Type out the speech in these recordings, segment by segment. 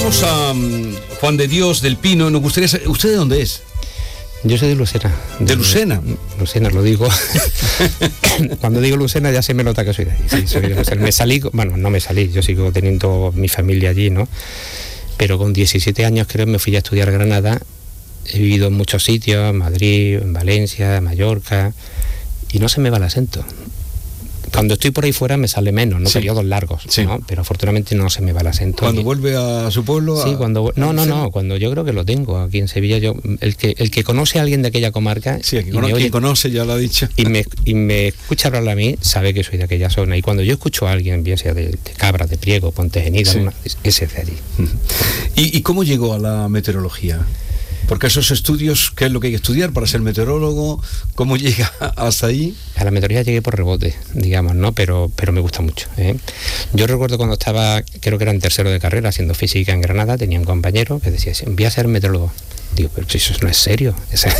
Volvemos a Juan de Dios del Pino. Nos gustaría saber, ¿usted de dónde es? Yo soy de Lucena. ¿De Lucena? Lucena, lo digo. Cuando digo Lucena ya se me nota que soy de allí. Sí, soy de Lucena. Me salí, bueno, no me salí, yo sigo teniendo mi familia allí, ¿no? Pero con 17 años creo me fui a estudiar a Granada. He vivido en muchos sitios, en Madrid, en Valencia, en Mallorca, y no se me va el acento. Cuando estoy por ahí fuera me sale menos, ¿no? Sí. Periodos largos, sí. ¿No? Pero afortunadamente no se me va el acento. ¿Cuando vuelve a su pueblo? Sí, cuando... No, cuando yo creo que lo tengo aquí en Sevilla. Yo, el que conoce a alguien de aquella comarca... Sí, quien conoce ya lo ha dicho. Y me escucha hablar a mí, sabe que soy de aquella zona. Y cuando yo escucho a alguien, bien sea de Cabra, de Priego, Ponte Genil, sí. Ese es de allí. ¿Y cómo llegó a la meteorología? Porque esos estudios, ¿qué es lo que hay que estudiar para ser meteorólogo? ¿Cómo llega hasta ahí? A la meteorología llegué por rebote, digamos, ¿no? Pero me gusta mucho, ¿eh? Yo recuerdo cuando estaba, creo que era en tercero de carrera, haciendo física en Granada, tenía un compañero que decía, voy a ser meteorólogo. Digo, pero si eso no es serio,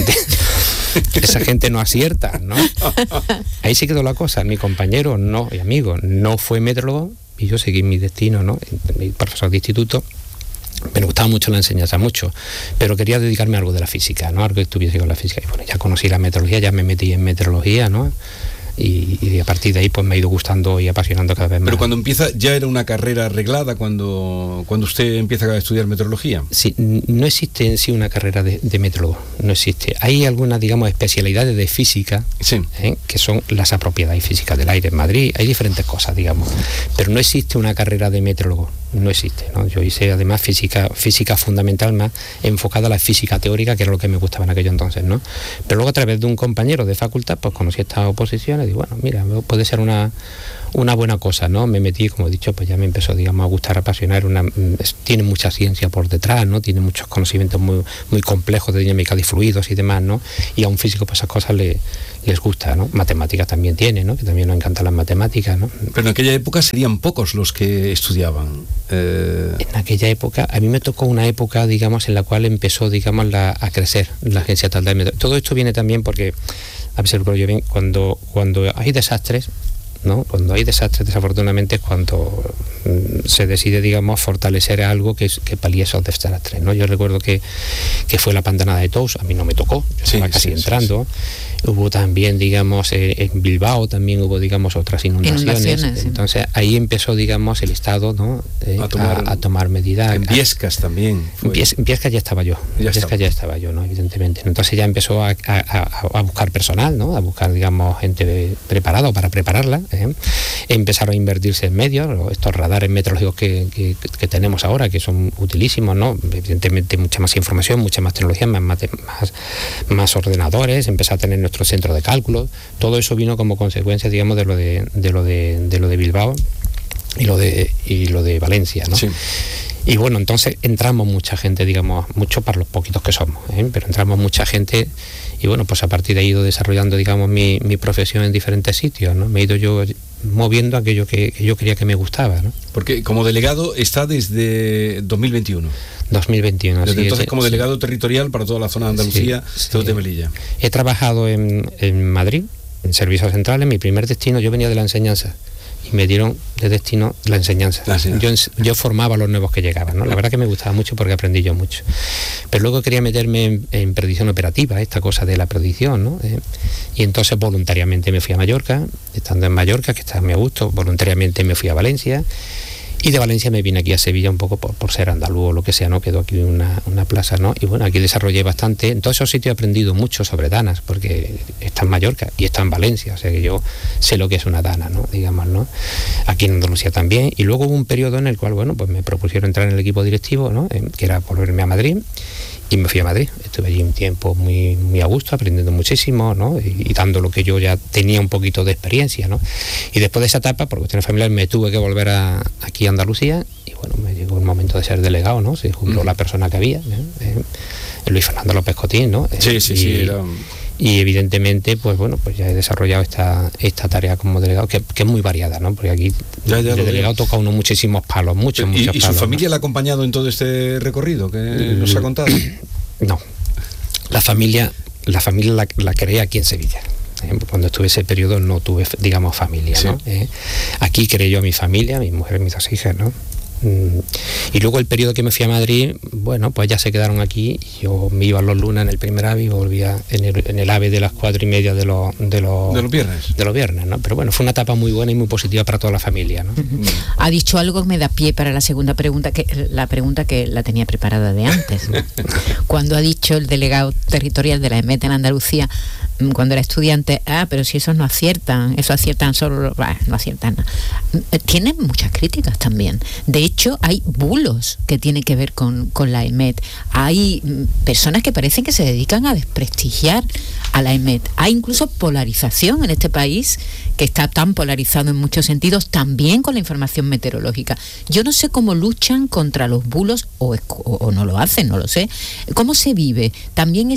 esa gente no acierta, ¿no? Ahí sí quedó la cosa. Mi compañero y amigo no fue meteorólogo y yo seguí mi destino, ¿no? Mi profesor de instituto. Me gustaba mucho la enseñanza, mucho, pero quería dedicarme a algo de la física, ¿no? Algo que estuviese con la física. Y bueno, ya conocí la meteorología, ya me metí en meteorología, ¿no? Y a partir de ahí pues me ha ido gustando y apasionando cada vez más. Pero cuando empieza, ¿ya era una carrera arreglada cuando usted empieza a estudiar meteorología? Sí, no existe en sí una carrera de meteorólogo, no existe. Hay algunas, digamos, especialidades de física, sí. Que son las apropiadas físicas del aire en Madrid, hay diferentes cosas, digamos, pero no existe una carrera de meteorólogo, no existe, ¿no? Yo hice además física fundamental más enfocada a la física teórica, que era lo que me gustaba en aquello entonces, ¿no? Pero luego a través de un compañero de facultad, pues conocí estas oposiciones y digo, bueno, mira, puede ser una buena cosa, ¿no? Me metí, como he dicho, pues ya me empezó, digamos, a gustar, a apasionar. Tiene mucha ciencia por detrás, ¿no? Tiene muchos conocimientos muy, muy complejos de dinámica de fluidos y demás, ¿no? Y a un físico pues esas cosas les gusta, ¿no? Matemáticas también tiene, ¿no? Que también nos encantan las matemáticas, ¿no? Pero en aquella época serían pocos los que estudiaban. En aquella época, a mí me tocó una época, digamos, en la cual empezó, digamos, a crecer la Agencia Estatal de Meteorología. Todo esto viene también porque, a ver si lo yo bien, cuando hay desastres, ¿no? Cuando hay desastres, desafortunadamente, es cuando se decide, digamos, fortalecer algo que palíe esos desastres, ¿no? Yo recuerdo que fue la pandanada de Tous, a mí no me tocó, yo estaba casi entrando. Sí. Hubo también, digamos, en Bilbao también hubo, digamos, otras inundaciones. Entonces ahí empezó, digamos, el Estado, ¿no? a tomar medidas. En Viescas también. En Viescas ya estaba yo. Ya estaba yo, ¿no? Evidentemente. Entonces ya empezó a buscar personal, ¿no? A buscar, digamos, gente preparada para prepararla. Empezaron a invertirse en medios, estos radares meteorológicos que tenemos ahora, que son utilísimos, ¿no? Evidentemente mucha más información, mucha más tecnología, más ordenadores, empezó a tener nuestro centro de cálculo. Todo eso vino como consecuencia, digamos, de lo de Bilbao y lo de Valencia, ¿no? Sí. Y bueno, entonces entramos mucha gente, digamos, mucho para los poquitos que somos, pero entramos mucha gente y bueno, pues a partir de ahí he ido desarrollando, digamos, mi profesión en diferentes sitios, ¿no? Me he ido yo moviendo aquello que yo quería que me gustaba, ¿no? Porque como delegado está desde 2021. 2021. Desde entonces como delegado territorial para toda la zona de Andalucía, de Melilla. He trabajado en Madrid, en servicios centrales. Mi primer destino, yo venía de la enseñanza y me dieron de destino la enseñanza. Yo formaba a los nuevos que llegaban, ¿no? La verdad que me gustaba mucho porque aprendí yo mucho. Pero luego quería meterme en predicción operativa, esta cosa de la predicción, ¿no? Y entonces voluntariamente me fui a Mallorca. Estando en Mallorca, que estaba muy a gusto, voluntariamente me fui a Valencia. Y de Valencia me vine aquí a Sevilla un poco por ser andaluz o lo que sea, ¿no? Quedó aquí una plaza, ¿no? Y bueno, aquí desarrollé bastante. En todos esos sitios he aprendido mucho sobre danas, porque está en Mallorca y está en Valencia, o sea que yo sé lo que es una dana, ¿no? Digamos, ¿no? Aquí en Andalucía también. Y luego hubo un periodo en el cual, bueno, pues me propusieron entrar en el equipo directivo, ¿no? Que era volverme a Madrid. Y me fui a Madrid, estuve allí un tiempo muy, muy a gusto, aprendiendo muchísimo, ¿no? Y dando lo que yo ya tenía un poquito de experiencia, ¿no? Y después de esa etapa, por cuestiones familiares, me tuve que volver aquí a Andalucía y bueno, me llegó el momento de ser delegado, ¿no? Se jubiló la persona que había, Luis Fernando López Cotín, ¿no? Sí. Y evidentemente, pues bueno, pues ya he desarrollado esta tarea como delegado, que es muy variada, ¿no? Porque aquí de delegado toca uno muchísimos palos, muchos palos. ¿Y su familia le ha acompañado en todo este recorrido que nos ha contado? No. La familia la creé aquí en Sevilla. Cuando estuve ese periodo no tuve, digamos, familia, ¿no? Aquí creé yo a mi familia, mi mujer, mis dos hijas, ¿no? Y luego el periodo que me fui a Madrid, bueno, pues ya se quedaron aquí. Yo me iba los lunes en el primer AVE y volvía en el AVE de las 4:30 de los viernes. De los viernes, ¿no? Pero bueno, fue una etapa muy buena y muy positiva para toda la familia, ¿no? Ha dicho algo que me da pie para la segunda pregunta, la pregunta que la tenía preparada de antes. Cuando ha dicho el delegado territorial de la EMET en Andalucía, cuando era estudiante, pero si esos no aciertan, eso aciertan solo, no aciertan nada. Tienen muchas críticas también. De hecho, hay bulos que tienen que ver con la EMET. Hay personas que parecen que se dedican a desprestigiar a la EMET. Hay incluso polarización en este país, que está tan polarizado en muchos sentidos, también con la información meteorológica. Yo no sé cómo luchan contra los bulos o no lo hacen, no lo sé. ¿Cómo se vive? También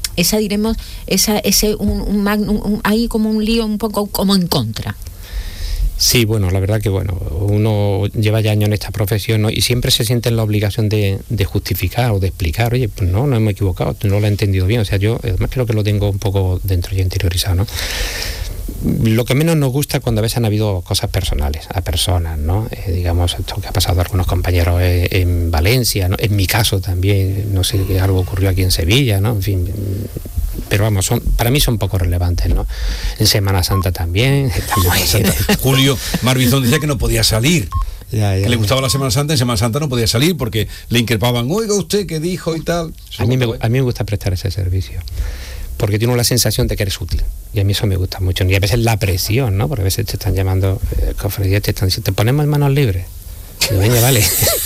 hay como un lío un poco como en contra. Sí, bueno, la verdad que uno lleva ya años en esta profesión, ¿no? Y siempre se siente en la obligación de justificar o de explicar, oye, pues no hemos equivocado, no lo he entendido bien. O sea, yo además creo que lo tengo un poco dentro ya interiorizado, ¿no? Lo que menos nos gusta cuando a veces han habido cosas personales, a personas, ¿no? Digamos, esto que ha pasado a algunos compañeros en Valencia, ¿no? En mi caso también, no sé, algo ocurrió aquí en Sevilla, ¿no? En fin, pero vamos, para mí son poco relevantes, ¿no? En Semana Santa también. Julio Marbizón decía que no podía salir. Que le gustaba la Semana Santa, en Semana Santa no podía salir porque le increpaban, oiga usted, ¿qué dijo y tal? A mí me gusta prestar ese servicio, porque tiene la sensación de que eres útil, y a mí eso me gusta mucho. Y a veces la presión, ¿no? Porque a veces te están llamando, cofradías te están diciendo, te ponemos manos libres. Y venga, vale.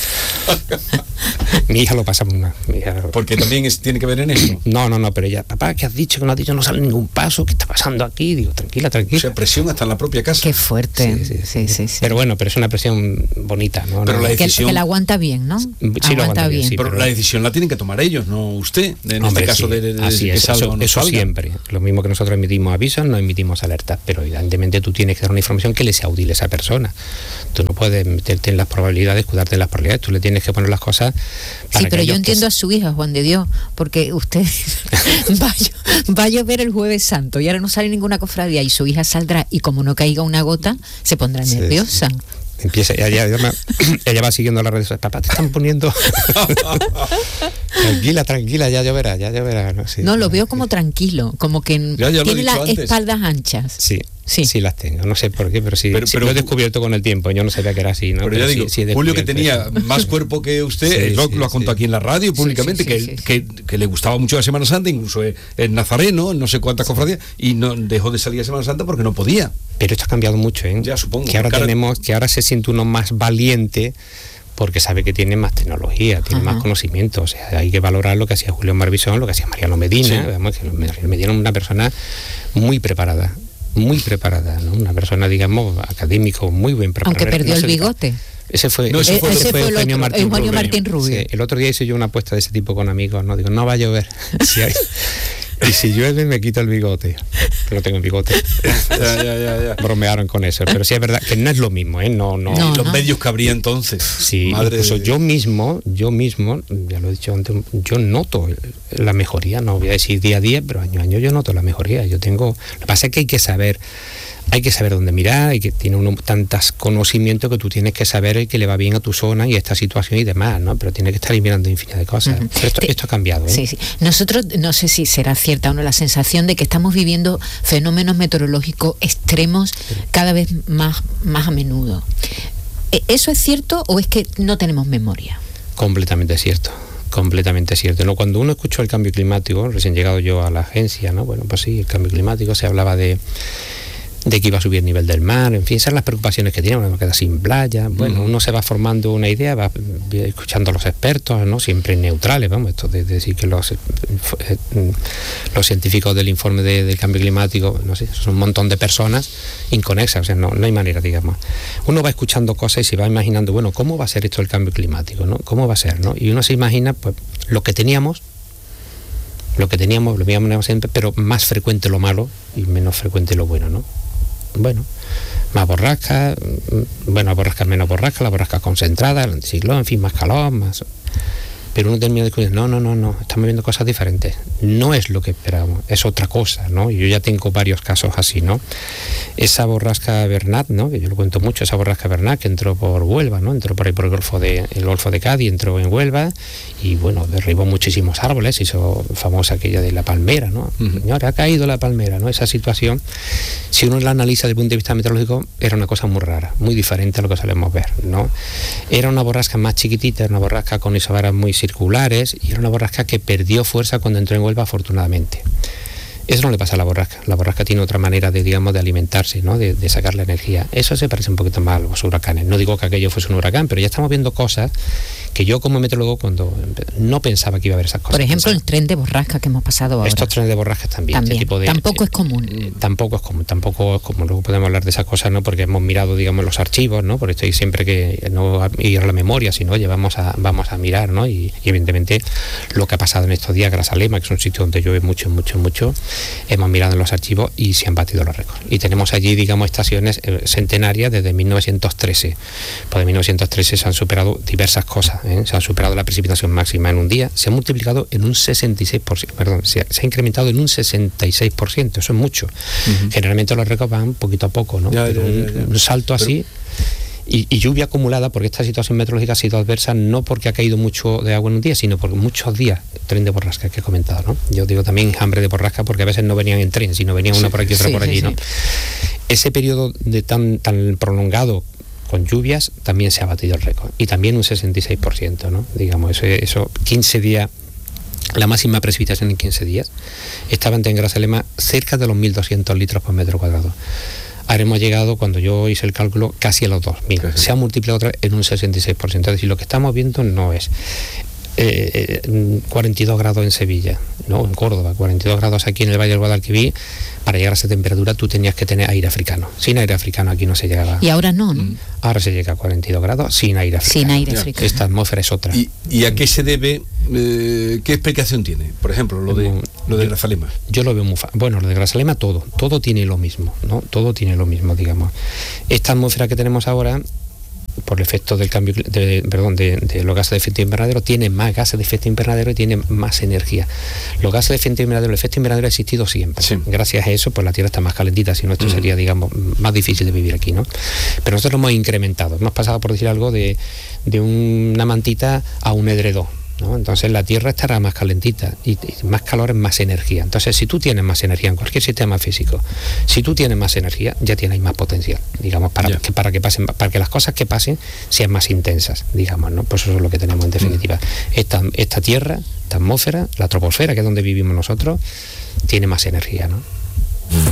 Mi hija lo pasa muy mal. Porque también tiene que ver en eso. No, pero ella, papá, ¿qué has dicho? Que no has dicho, no sale ningún paso, ¿qué está pasando aquí? Digo, tranquila. O sea, presión hasta en la propia casa. Qué fuerte. Sí. Pero bueno, pero es una presión bonita, ¿no? Pero la decisión... que la aguanta bien, ¿no? Sí, lo aguanta bien. Sí, pero la decisión la tienen que tomar ellos, no usted. En este caso así es, eso siempre. Lo mismo que nosotros emitimos avisos, no emitimos alertas, pero evidentemente tú tienes que dar una información que le sea útil a esa persona. Tú no puedes meterte en las probabilidades, cuidarte de las probabilidades, tú le tienes que poner las cosas para... Sí, pero yo entiendo a su hija, Juan de Dios, porque usted va a llover el Jueves Santo y ahora no sale ninguna cofradía y su hija saldrá y como no caiga una gota, se pondrá nerviosa. Empieza, ella va siguiendo las redes. Papá, te están poniendo... tranquila, ya lloverá. No, lo veo como tranquilo, como que tiene las espaldas anchas. Sí, las tengo, no sé por qué, pero sí, pero lo he descubierto con el tiempo, yo no sabía que era así, ¿no? Pero ya digo, Julio, que tenía más cuerpo que usted, lo ha contado aquí en la radio públicamente, que le gustaba mucho la Semana Santa, incluso el nazareno, no sé cuántas cofradías, y no dejó de salir a Semana Santa porque no podía. Pero esto ha cambiado mucho, ¿eh? Ya supongo. Que ahora se siente uno más valiente, porque sabe que tiene más tecnología, tiene más conocimiento. O sea, hay que valorar lo que hacía Julio Marbizón, lo que hacía Mariano Medina. Vamos, que Medina una persona muy preparada, ¿no? Una persona, digamos, académico, muy bien preparada. Aunque perdió el bigote. Ese fue Eugenio Martín Rubio. El otro día hice yo una apuesta de ese tipo con amigos, ¿no? Digo, no va a llover. Y si llueve me quito el bigote. Que no tengo bigote. Ya. Bromearon con eso. Pero sí es verdad que no es lo mismo, ¿eh? No. Los medios que habría entonces. Sí, incluso yo mismo, ya lo he dicho antes, yo noto la mejoría. No voy a decir día a día, pero año a año yo noto la mejoría. Lo que pasa es que hay que saber dónde mirar, y que tiene uno tantos conocimientos que tú tienes que saber el que le va bien a tu zona y a esta situación y demás, ¿no? Pero tienes que estar mirando infinidad de cosas. Pero esto ha cambiado, ¿eh? Sí. Nosotros, no sé si será cierta o no, la sensación de que estamos viviendo fenómenos meteorológicos extremos cada vez más a menudo. ¿Eso es cierto o es que no tenemos memoria? Completamente cierto. ¿No? Cuando uno escuchó el cambio climático, recién llegado yo a la agencia, ¿no? Bueno, pues sí, el cambio climático, se hablaba de que iba a subir el nivel del mar, en fin, esas son las preocupaciones que tiene, uno va a quedar sin playa. Bueno, uno se va formando una idea, va escuchando a los expertos, ¿no? Siempre neutrales, vamos, esto de decir que los científicos del informe del cambio climático, no sé, son un montón de personas inconexas, o sea, no hay manera, digamos. Uno va escuchando cosas y se va imaginando, bueno, ¿cómo va a ser esto el cambio climático, ¿no? ¿Cómo va a ser, no? Y uno se imagina, pues, lo veíamos siempre, pero más frecuente lo malo y menos frecuente lo bueno, ¿no? Bueno, más borrascas, menos borrascas, la borrasca concentrada, el anticiclón, en fin, más calor, más... pero uno termina descubriendo, no, estamos viendo cosas diferentes, no es lo que esperábamos, es otra cosa, ¿no? Y yo ya tengo varios casos así, ¿no? Esa borrasca Bernat, ¿no? Que yo lo cuento mucho, esa borrasca Bernat que entró por Huelva, ¿no? Entró por ahí por el Golfo de Cádiz, entró en Huelva y bueno, derribó muchísimos árboles, hizo famosa aquella de la palmera, ¿no? Señora, ha caído la palmera, ¿no? Esa situación, si uno la analiza desde el punto de vista meteorológico, era una cosa muy rara, muy diferente a lo que solemos ver, ¿no? Era una borrasca más chiquitita, era una borrasca con isobaras muy circulares y era una borrasca que perdió fuerza cuando entró en Huelva, afortunadamente. Eso no le pasa a la borrasca tiene otra manera de, digamos, de alimentarse, ¿no? De sacar la energía. Eso se parece un poquito más a los huracanes. No digo que aquello fuese un huracán, pero ya estamos viendo cosas que yo como meteorólogo cuando no pensaba que iba a haber esas cosas. Por ejemplo, el tren de borrasca que hemos pasado ahora. Estos trenes de borrasca también. Ese tipo de, tampoco es común. Tampoco es común. Luego podemos hablar de esas cosas, ¿no? Porque hemos mirado, digamos, los archivos, ¿no? Porque estoy siempre que no ir a la memoria, sino vamos a mirar, ¿no? Y evidentemente lo que ha pasado en estos días, Grazalema, que es un sitio donde llueve mucho, hemos mirado en los archivos y se han batido los récords. Y tenemos allí, digamos, estaciones centenarias desde 1913. Pues de 1913 se han superado diversas cosas, ¿eh? Se ha superado la precipitación máxima en un día, se ha multiplicado en un 66%, se ha incrementado en un 66%, eso es mucho. Generalmente los récords van poquito a poco, ¿no? Un salto así. Y lluvia acumulada, porque esta situación meteorológica ha sido adversa no porque ha caído mucho de agua en un día, sino por muchos días, tren de borrasca que he comentado, ¿no? Yo digo también enjambre de borrasca porque a veces no venían en tren, sino venían una por aquí y otra por allí, ¿no? Ese periodo de tan prolongado con lluvias también se ha batido el récord, y también un 66%, ¿no? Digamos, eso 15 días, la máxima precipitación en 15 días, estaba en Grazalema cerca de los 1.200 litros por metro cuadrado. Ahora hemos llegado, cuando yo hice el cálculo, casi a los 2.000. Se ha multiplicado otra vez en un 66%. Es decir, lo que estamos viendo no es 42 grados en Sevilla, ¿no? En Córdoba, 42 grados aquí en el Valle del Guadalquivir. Para llegar a esa temperatura tú tenías que tener aire africano. Sin aire africano aquí no se llegaba. Y ahora no, ¿no? Ahora se llega a 42 grados sin aire africano. Sin aire africano. Esta atmósfera es otra. ¿Y a qué se debe? ¿Qué explicación tiene? Por ejemplo, lo de Grazalema. Yo lo veo muy fácil. Bueno, lo de Grazalema todo tiene lo mismo, ¿no? Todo tiene lo mismo, digamos. Esta atmósfera que tenemos ahora, por el efecto del cambio de los gases de efecto invernadero, tiene más gases de efecto invernadero y tiene más energía. Los gases de efecto invernadero, el efecto invernadero ha existido siempre. Sí. Gracias a eso, pues la Tierra está más calentita, si no esto sería, digamos, más difícil de vivir aquí, ¿no? Pero nosotros lo hemos incrementado. Hemos pasado, por decir algo, de una mantita a un edredón, ¿no? Entonces la Tierra estará más calentita y más calor es más energía. Entonces, si tú tienes más energía en cualquier sistema físico, si tú tienes más energía, ya tienes más potencial, digamos, para que las cosas que pasen sean más intensas, digamos, ¿no? Pues eso es lo que tenemos en definitiva. Esta Tierra, esta atmósfera, la troposfera, que es donde vivimos nosotros, tiene más energía, ¿no?